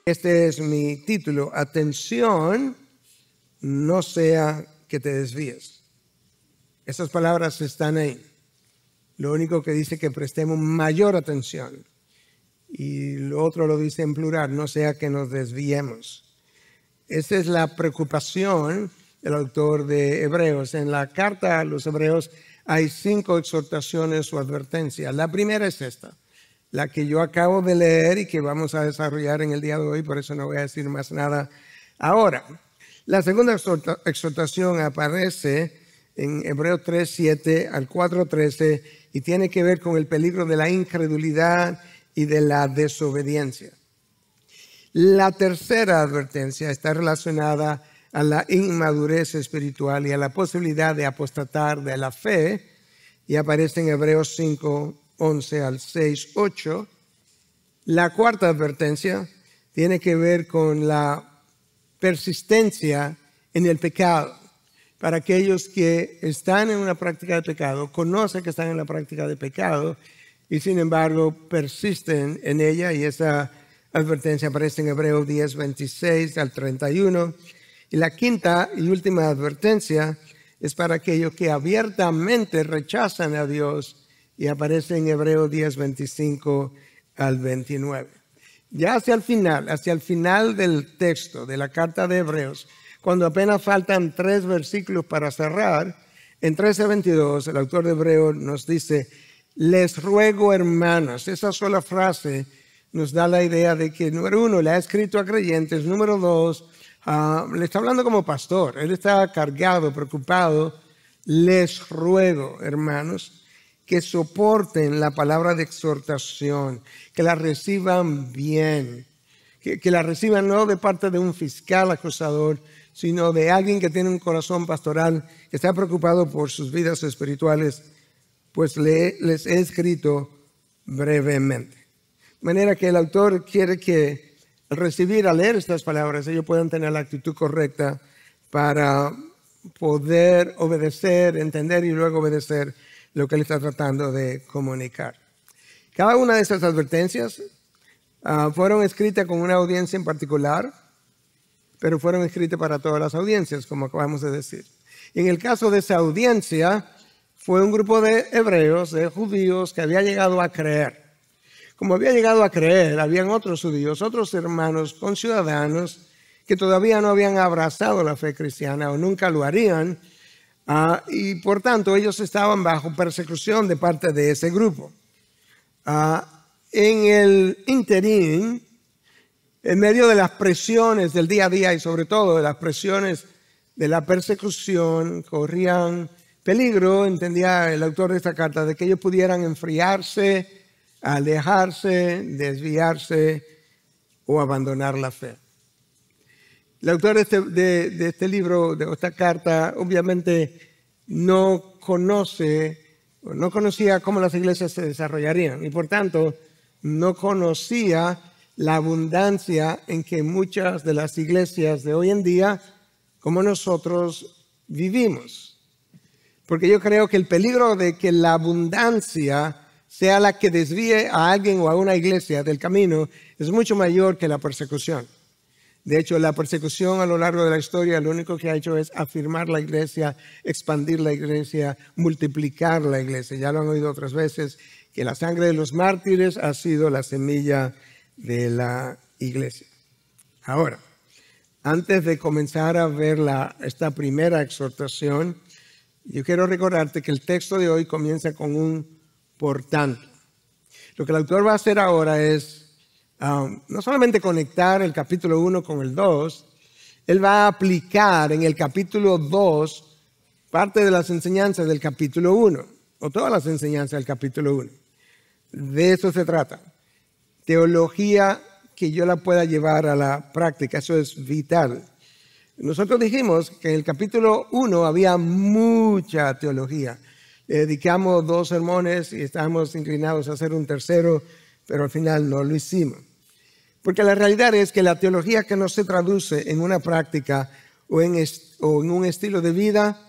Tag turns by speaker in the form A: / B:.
A: Este es mi título: atención, no sea que te desvíes. Estas palabras están ahí. Lo único que dice que prestemos mayor atención. Y lo otro lo dice en plural: no sea que nos desviemos. Esa es la preocupación del autor de Hebreos. En la carta a los Hebreos hay 5 exhortaciones o advertencias. La primera es esta, la que yo acabo de leer y que vamos a desarrollar en el día de hoy, por eso no voy a decir más nada ahora. La segunda exhortación aparece en Hebreos 3:7 al 4:13 y tiene que ver con el peligro de la incredulidad y de la desobediencia. La tercera advertencia está relacionada a la inmadurez espiritual y a la posibilidad de apostatar de la fe, y aparece en Hebreos 5:11 al 6:8. La cuarta advertencia tiene que ver con la persistencia en el pecado. Para aquellos que están en una práctica de pecado, conocen que están en la práctica de pecado y sin embargo persisten en ella, y esa advertencia aparece en Hebreos 10:26 al 31. Y la quinta y última advertencia es para aquellos que abiertamente rechazan a Dios, y aparece en Hebreos 10:25 al 29. Ya hacia el final del texto de la carta de Hebreos, cuando apenas faltan 3 versículos para cerrar, en 13:22 el autor de Hebreos nos dice: les ruego, hermanos. Esa sola frase nos da la idea de que, número 1, le ha escrito a creyentes. Número 2, le está hablando como pastor. Él está cargado, preocupado. Les ruego, hermanos, que soporten la palabra de exhortación, que la reciban bien, que la reciban no de parte de un fiscal acusador, sino de alguien que tiene un corazón pastoral, que está preocupado por sus vidas espirituales, pues les he escrito brevemente. De manera que el autor quiere que al leer estas palabras, ellos puedan tener la actitud correcta para poder obedecer, entender y luego obedecer lo que él está tratando de comunicar. Cada una de estas advertencias fueron escritas con una audiencia en particular, pero fueron escritas para todas las audiencias, como acabamos de decir. Y en el caso de esa audiencia, fue un grupo de hebreos, de judíos, que había llegado a creer. Como había llegado a creer, habían otros judíos, otros hermanos conciudadanos que todavía no habían abrazado la fe cristiana o nunca lo harían, y por tanto ellos estaban bajo persecución de parte de ese grupo. En el interín, en medio de las presiones del día a día y sobre todo de las presiones de la persecución, corrían peligro, entendía el autor de esta carta, de que ellos pudieran enfriarse, alejarse, desviarse o abandonar la fe. El autor de este libro, de esta carta, obviamente no conocía cómo las iglesias se desarrollarían, y por tanto no conocía la abundancia en que muchas de las iglesias de hoy en día, como nosotros, vivimos. Porque yo creo que el peligro de que la abundancia sea la que desvíe a alguien o a una iglesia del camino es mucho mayor que la persecución. De hecho, la persecución a lo largo de la historia lo único que ha hecho es afirmar la iglesia, expandir la iglesia, multiplicar la iglesia. Ya lo han oído otras veces, que la sangre de los mártires ha sido la semilla de la iglesia. Ahora, antes de comenzar a ver esta primera exhortación, yo quiero recordarte que el texto de hoy comienza con un por tanto. Lo que el autor va a hacer ahora es no solamente conectar el capítulo 1 con el 2, él va a aplicar en el capítulo 2 parte de las enseñanzas del capítulo 1, o todas las enseñanzas del capítulo 1. De eso se trata. Teología que yo la pueda llevar a la práctica, eso es vital. Nosotros dijimos que en el capítulo 1 había mucha teología. Le dedicamos 2 sermones y estábamos inclinados a hacer un tercero, pero al final no lo hicimos. Porque la realidad es que la teología que no se traduce en una práctica o en un estilo de vida